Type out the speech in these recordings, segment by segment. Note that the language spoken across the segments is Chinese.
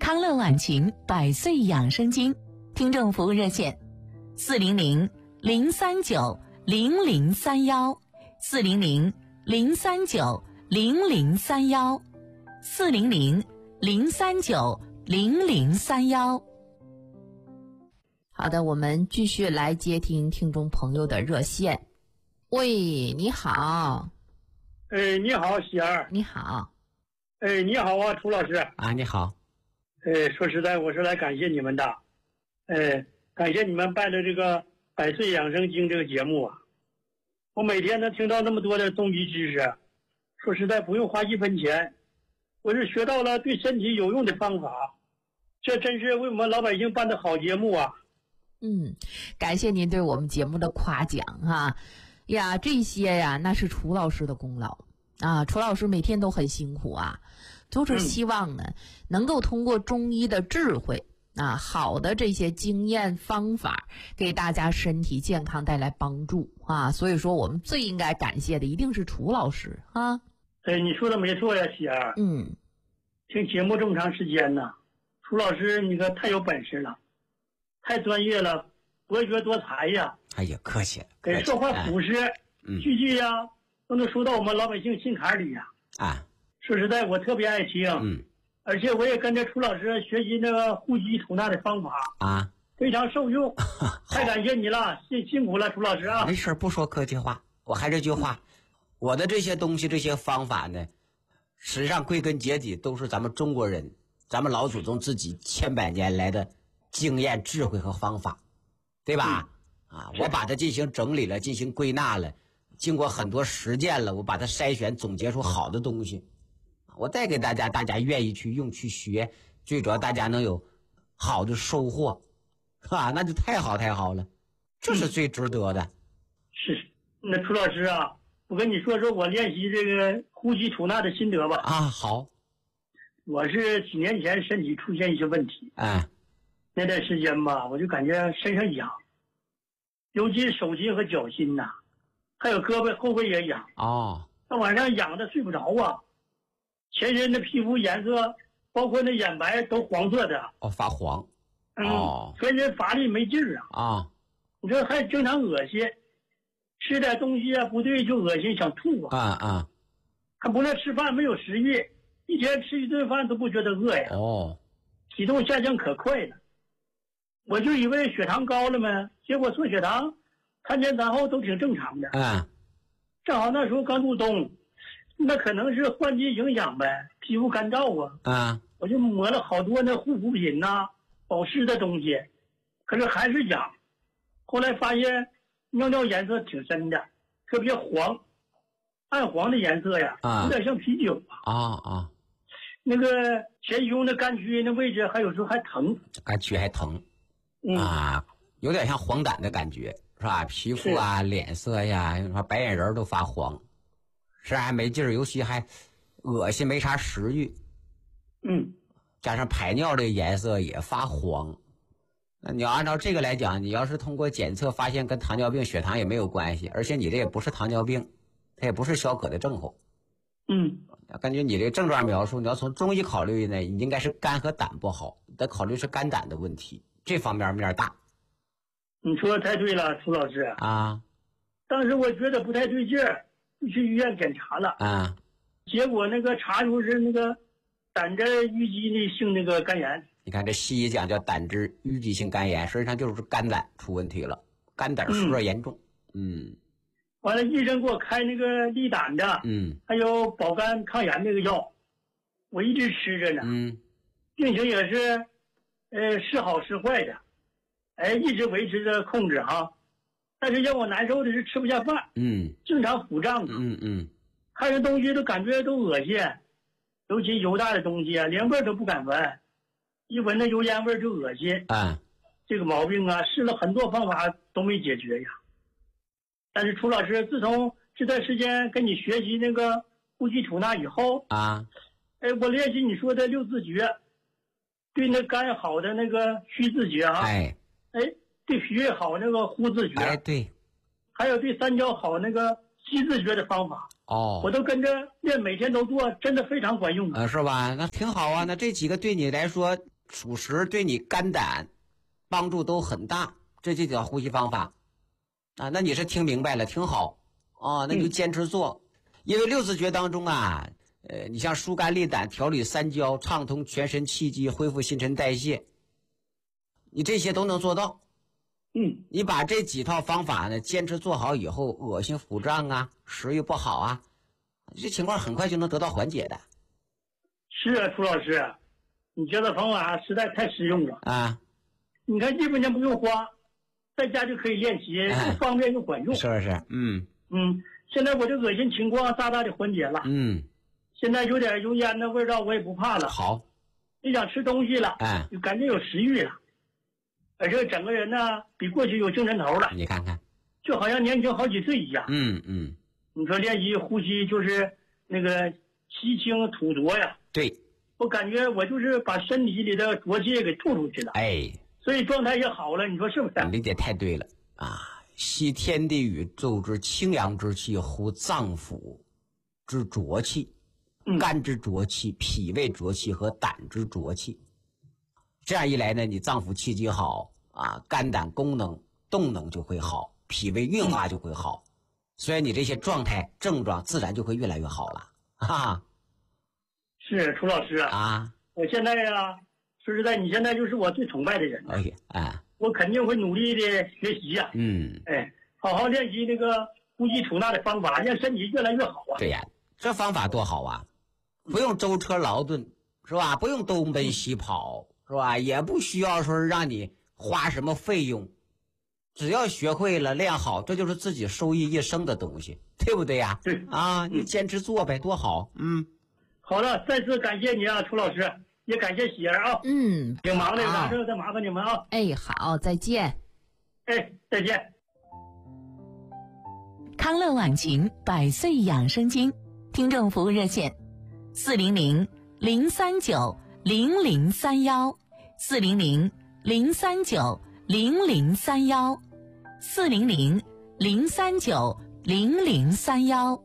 康乐晚晴百岁养生经听众服务热线400-039-0031，400-039-0031。 好的，我们继续来接听听众朋友的热线。喂，你好。 你好，喜儿。 你好。 你好啊，楚老师。 啊，你好。 说实在，我是来感谢你们的。感谢你们办的这个百岁养生经这个节目啊。我每天能听到那么多的中医知识，说实在不用花1分钱，我是学到了对身体有用的方法。这真是为我们老百姓办的好节目啊。 感谢您对我们节目的夸奖啊。呀，这些呀，那是楚老师的功劳啊。楚老师每天都很辛苦啊，就是希望呢，能够通过中医的智慧啊，好的这些经验方法，给大家身体健康带来帮助啊。所以说，我们最应该感谢的一定是楚老师啊。 你说的没错呀，喜儿。听节目这么长时间呢，楚老师你可太有本事了，太专业了，博学多才呀。 哎呀，客气了。 说话朴实，句句呀都能说到我们老百姓心坎里呀。说实在，我特别爱听。而且我也跟着楚老师学习那个呼吸吐纳的方法啊， 非常受用。太感谢你了，辛苦了，楚老师啊。 没事，不说客气话。我还这句话，我的这些东西、这些方法呢，实际上归根结底都是咱们中国人、咱们老祖宗自己千百年来的经验、智慧和方法，对吧？我把它进行整理了，进行归纳了，经过很多实践了，我把它筛选总结出好的东西，我带给大家，大家愿意去用去学，最主要大家能有好的收获，那就太好了，这是最值得的。 是，那楚老师啊，我跟你说说我练习这个呼吸吐纳的心得吧。 好。 我是几年前身体出现一些问题，那段时间吧，我就感觉身上痒，尤其是手心和脚心呐，还有胳膊后背也痒。那晚上痒的睡不着啊，全身的皮肤颜色，包括那眼白都黄色的。 发黄。 全身乏力没劲儿啊。你说还经常恶心，吃点东西不对就恶心想吐啊。还不能吃饭，没有食欲，一天吃1顿饭都不觉得饿呀。体重下降可快了。我就以为血糖高了嘛，结果测血糖3前3后都挺正常的。正好那时候刚入冬，那可能是换季影响呗，皮肤干燥啊。我就抹了好多那护肤品呐、保湿的东西，可是还是痒。后来发现尿尿颜色挺深的，特别黄，暗黄的颜色呀，有点像啤酒啊。那个前胸的肝区那位置还有时候还疼。 肝区还疼。有点像黄疸的感觉，是吧？皮肤脸色呀，白眼仁都发黄，实际上还没劲儿，尤其还恶心，没啥食欲。加上排尿的颜色也发黄。那你要按照这个来讲，你要是通过检测发现跟糖尿病血糖也没有关系，而且你这也不是糖尿病，它也不是小可的症候。根据你这个症状描述，你要从中医考虑呢，你应该是肝和胆不好，你得考虑是肝胆的问题，这方面大。 你说的太对了，楚老师当时我觉得不太对劲儿，就去医院检查了结果那个查出是那个胆汁淤积性那个肝炎。 你看这西医讲叫胆汁淤积性肝炎，实际上就是肝胆出问题了，肝胆湿热严重。 完了，医生给我开那个利胆的，还有保肝抗炎那个药，我一直吃着呢，病情也是，时好时坏的，一直维持着控制但是让我难受的是吃不下饭，经常腹胀看着东西都感觉都恶心，尤其油大的东西连味儿都不敢闻，一闻那油烟味就恶心。这个毛病试了很多方法都没解决呀。但是楚老师，自从这段时间跟你学习那个呼吸吐纳以后我练习你说的6字诀，对那肝好的那个虚字诀对脾胃好那个呼字诀， 对， 还有对三焦好那个吸字诀的方法我都跟着练，每天都做，真的非常管用是吧？那挺好啊。那这几个对你来说属实，对你肝胆帮助都很大。这就叫呼吸方法啊。那你是听明白了，挺好啊，那你就坚持做。因为六字诀当中啊，你像疏肝利胆、调理三焦、畅通全身气机、恢复新陈代谢，你这些都能做到。你把这几套方法呢坚持做好以后，恶心腹胀啊，食欲不好啊，这情况很快就能得到缓解的。 是啊，楚老师，你这个方法实在太实用了啊！ 你看1分钱不用花，在家就可以练习，又方便又管用。 是不是？ 现在我这恶心情况大大的缓解了。现在有点油烟的味道，我也不怕了。 好， 就想吃东西了，就感觉有食欲了，而且整个人呢比过去有精神头了。 你看看， 就好像年轻好几岁一样。你说练习呼吸就是那个吸清吐浊呀。 对， 我感觉我就是把身体里的浊气给吐出去了。所以状态也好了，你说是不是？ 理解太对了啊！吸天地宇宙之清阳之气，呼脏腑之浊气，肝之浊气、脾胃浊气和胆之浊气。这样一来呢，你脏腑气机好啊，肝胆功能动能就会好，脾胃运化就会好，所以你这些状态症状自然就会越来越好了。哈哈。 是楚老师啊，我现在呀，说实在，你现在就是我最崇拜的人。我肯定会努力的学习呀。好好练习那个呼吸吐纳的方法，让身体越来越好啊。 对呀，这方法多好啊！不用舟车劳顿，是吧？不用东奔西跑，是吧？也不需要说让你花什么费用，只要学会了练好，这就是自己受益一生的东西，对不对呀？ 对啊，你坚持做呗，多好。 好了，再次感谢你啊，楚老师，也感谢喜儿啊。挺忙的，有啥事再麻烦你们啊。 好，再见。 再见。 康乐晚晴百岁养生经听众服务热线400-039-0031，400-039-0031。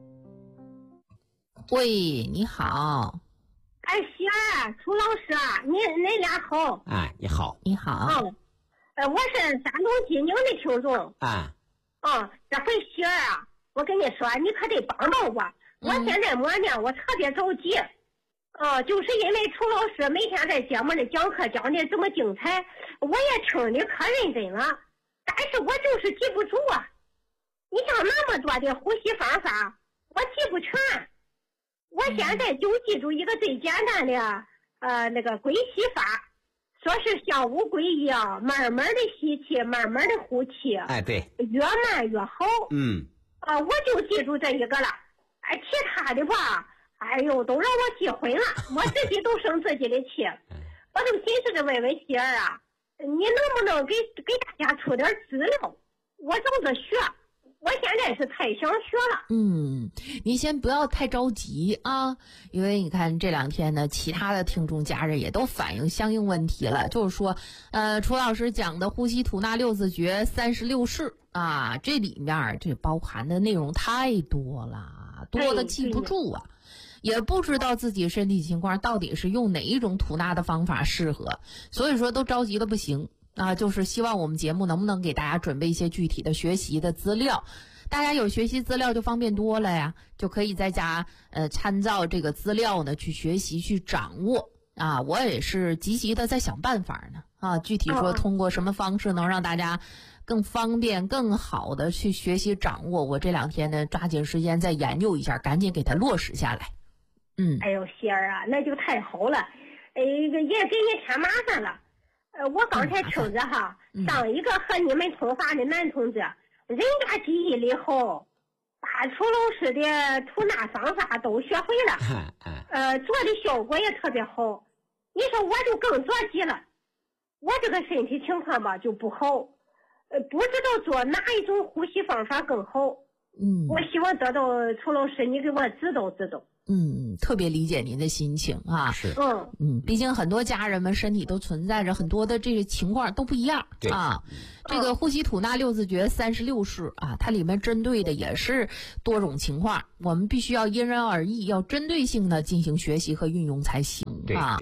喂，你好。 喜儿，楚老师，恁俩好。 你好。 你好。 我是山东济宁的听众。这回喜儿啊，我跟你说，你可得帮帮我。我现在么呢？我特别着急。就是因为楚老师每天在节目里讲课讲的这么精彩，我也听的可认真了，但是我就是记不住啊。你像那么多的呼吸方法，我记不全。我现在就记住一个最简单的那个归吸法，说是像乌龟一样慢慢的吸气，慢慢的呼气。 对， 越慢越好。我就记住这一个了。其他的吧，都让我记混了，我自己都生自己的气。我就寻思着问问喜儿啊，你能不能给大家出点资料，我照着学。我现在是太想学了。 你先不要太着急啊，因为你看这2天呢，其他的听众家人也都反映相应问题了，就是说，楚老师讲的呼吸吐纳六字诀36式啊，这里面这包含的内容太多了，多的记不住啊。也不知道自己身体情况到底是用哪一种吐纳的方法适合，所以说都着急的不行。就是希望我们节目能不能给大家准备一些具体的学习的资料，大家有学习资料就方便多了呀，就可以在家参照这个资料呢去学习去掌握啊。我也是积极的在想办法呢具体说通过什么方式能让大家更方便更好的去学习掌握，我这2天呢抓紧时间再研究一下，赶紧给它落实下来。 喜儿啊，那就太好了，也给你添麻烦了。我刚才听着哈，上一个和你们通话的男同志，人家记忆力好，把楚老师的吐纳方法都学会了，做的效果也特别好。你说我就更着急了，我这个身体情况吧就不好，不知道做哪一种呼吸方法更好。我希望得到楚老师你给我指导指导。 特别理解您的心情啊。 是。 毕竟很多家人们身体都存在着很多的这个情况都不一样啊。这个呼吸吐纳六字诀36式啊，它里面针对的也是多种情况，我们必须要因人而异，要针对性的进行学习和运用才行啊。 对。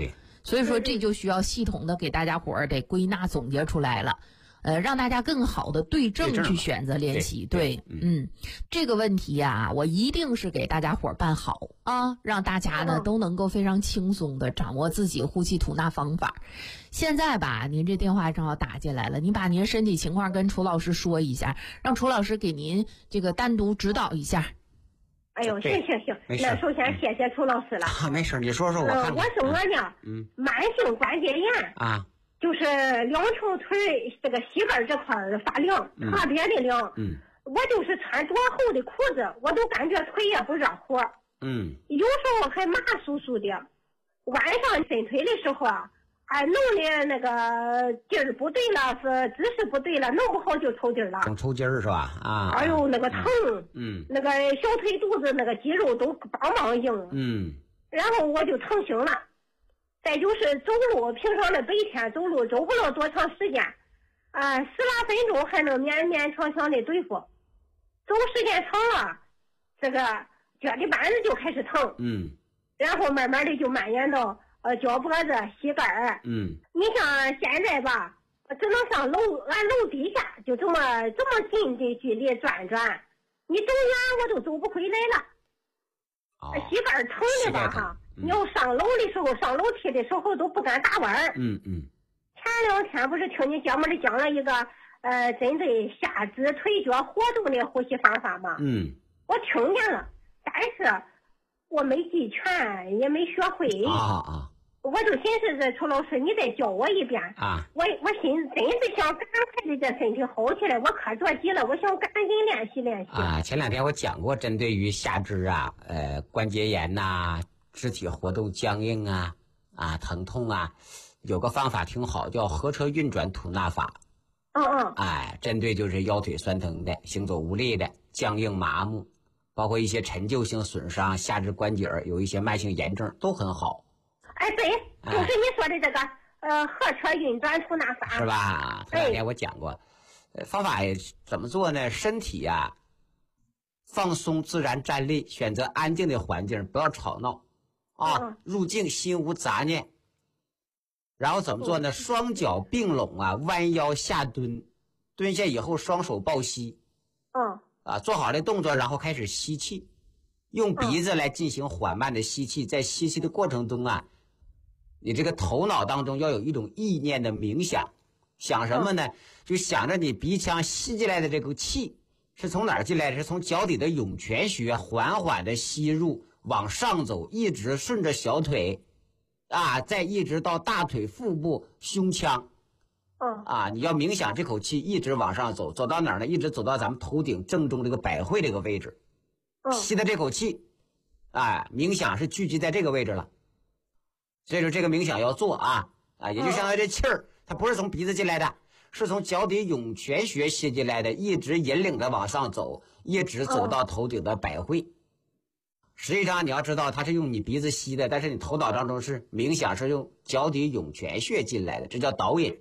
所以说这就需要系统的给大家伙儿得归纳总结出来了。让大家更好的对症去选择练习。对，这个问题呀，我一定是给大家伙儿办好啊，让大家呢都能够非常轻松的掌握自己呼气吐纳方法。现在吧，您这电话正好打进来了，您把您身体情况跟楚老师说一下，让楚老师给您这个单独指导一下。 哎呦，行，那首先谢谢楚老师了。 没事，你说说我看看。 我是我呢，慢性关节炎啊。 就是两条腿这个膝盖这块发凉，特别的凉。我就是穿多厚的裤子，我都感觉腿也不热乎。有时候还麻酥酥的。晚上伸腿的时候啊，弄的那个劲儿不对了，是姿势不对了，弄不好就抽筋了。 抽筋儿是吧？啊。 哎呦，那个疼。那个小腿肚子那个肌肉都梆梆硬。然后我就疼醒了。再就是走路，平常的白天走路走不了多长时间，10来分钟还能勉勉强强的对付，走时间长了，这个脚底板子就开始疼，然后慢慢的就蔓延到脚脖子、膝盖，你像现在吧，只能上楼，俺楼底下就这么近的距离转转，你走远我都走不回来了，膝盖疼的吧哈。你要上楼的时候，上楼梯的时候都不敢打弯。前2天不是听你节目里讲了一个针对下肢腿脚活动的呼吸方法吗？我听见了，但是我没记全，也没学会。我就寻思着楚老师，你再教我一遍。我真是想赶快的这身体好起来，我可着急了，我想赶紧练习练习。 前2天我讲过，针对于下肢关节炎呐。肢体活动僵硬疼痛有个方法挺好，叫合车运转吐纳法。针对就是腰腿酸疼的、行走无力的、僵硬麻木，包括一些陈旧性损伤、下肢关节有一些慢性炎症都很好。 对，就是你说的这个合车运转吐纳法， 是吧？前2天我讲过，方法怎么做呢？身体放松自然站立，选择安静的环境，不要吵闹。入静心无杂念，然后怎么做呢？双脚并拢弯腰下蹲，蹲下以后双手抱膝，做好这动作，然后开始吸气，用鼻子来进行缓慢的吸气，在吸气的过程中你这个头脑当中要有一种意念的冥想，想什么呢？就想着你鼻腔吸进来的这个气是从哪儿进来的？是从脚底的涌泉穴缓缓的吸入。往上走，一直顺着小腿，再一直到大腿、腹部、胸腔，你要冥想这口气一直往上走，走到哪儿呢？一直走到咱们头顶正中这个百会这个位置，吸的这口气，冥想是聚集在这个位置了。所以说这个冥想要做也就相当于这气儿，它不是从鼻子进来的，是从脚底涌泉穴吸进来的，一直引领着往上走，一直走到头顶的百会。实际上你要知道它是用你鼻子吸的，但是你头脑当中是冥想是用脚底涌泉穴进来的，这叫导引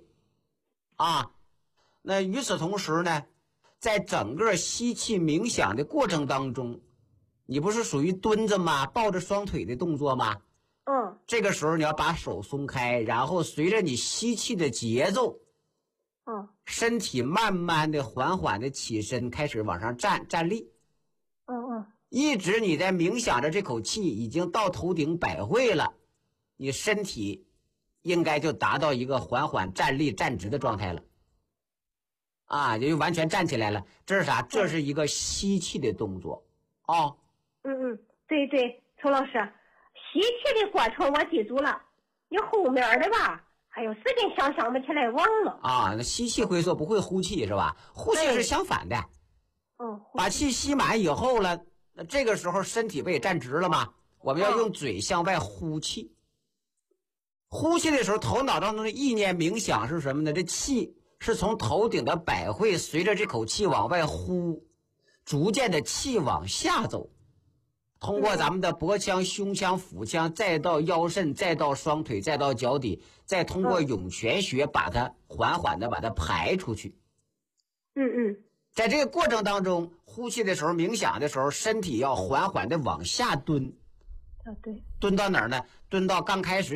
那与此同时呢，在整个吸气冥想的过程当中，你不是属于蹲着吗？抱着双腿的动作吗？这个时候你要把手松开，然后随着你吸气的节奏，身体慢慢的缓缓的起身，开始往上站立。一直你在冥想着这口气已经到头顶百会了，你身体应该就达到一个缓缓站立站直的状态了也就完全站起来了。这是啥？这是一个吸气的动作对，楚老师，吸气的过程我记住了，你后面的吧还有时间想不起来忘了那吸气会做，不会呼气是吧？呼气是相反的把气吸满以后了，那这个时候身体不也站直了吗？我们要用嘴向外呼气。呼气的时候，头脑当中的意念冥想是什么呢？这气是从头顶的百会随着这口气往外呼，逐渐的气往下走，通过咱们的脖腔、胸腔、腹腔，再到腰肾，再到双腿，再到脚底，再通过涌泉穴把它缓缓的把它排出去。在这个过程当中，呼气的时候，冥想的时候，身体要缓缓的往下蹲。 对， 蹲到哪儿呢？蹲到刚开始